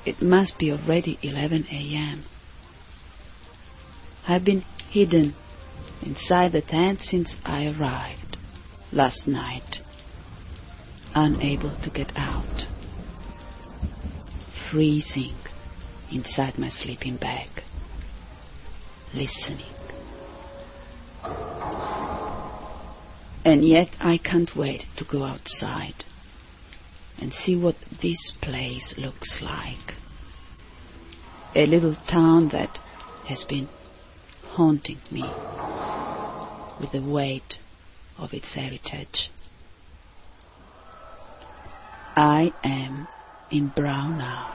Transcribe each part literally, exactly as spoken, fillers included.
It must be already eleven a.m. I've been hidden inside the tent since I arrived last night, unable to get out, freezing inside my sleeping bag, listening. And yet I can't wait to go outside and see what this place looks like. A little town that has been haunting me with the weight of its heritage. I am in Braunau.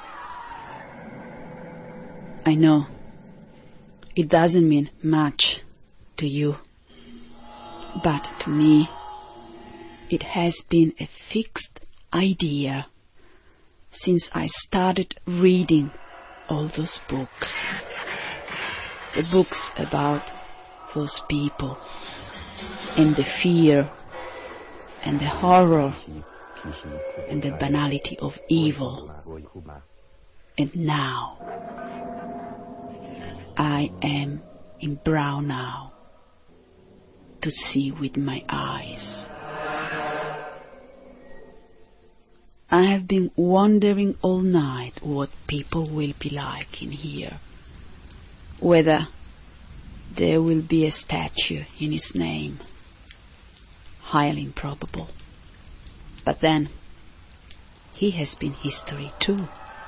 I know it doesn't mean much to you, but to me it has been a fixed idea since I started reading all those books. The books about those people and the fear and the horror and the banality of evil. And now I am in Braunau to see with my eyes. I have been wondering all night what people will be like in here, whether there will be a statue in his name. Highly improbable. But then, he has been history too.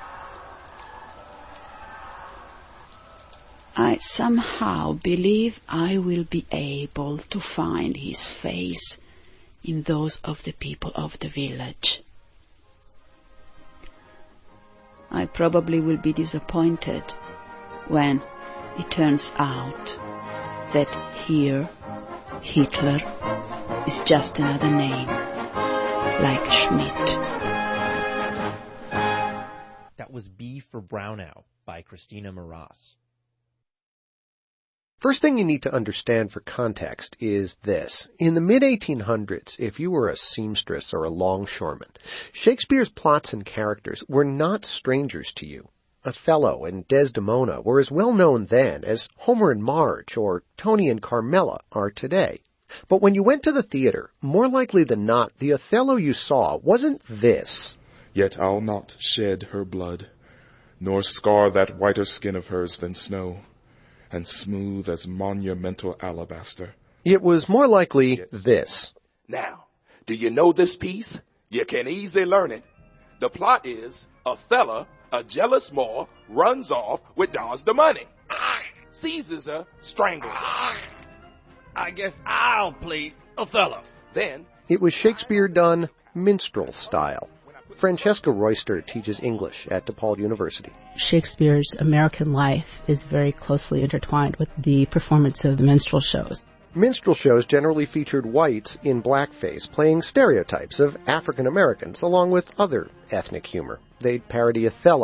I somehow believe I will be able to find his face in those of the people of the village. I probably will be disappointed when it turns out that here Hitler is just another name, like Schmidt. That was B for Braunau by Christina Maras. First thing you need to understand for context is this. In the mid eighteen hundreds, if you were a seamstress or a longshoreman, Shakespeare's plots and characters were not strangers to you. Othello and Desdemona were as well known then as Homer and Marge or Tony and Carmela are today. But when you went to the theater, more likely than not, the Othello you saw wasn't this. Yet I'll not shed her blood, nor scar that whiter skin of hers than snow, and smooth as monumental alabaster. It was more likely this. Now, do you know this piece? You can easily learn it. The plot is Othello, a jealous Moor, runs off with Desdemona, seizes her, strangles her. I guess I'll play Othello. Then, it was Shakespeare done minstrel style. Francesca Royster teaches English at DePaul University. Shakespeare's American life is very closely intertwined with the performance of the minstrel shows. Minstrel shows generally featured whites in blackface playing stereotypes of African Americans along with other ethnic humor. They'd parody Othello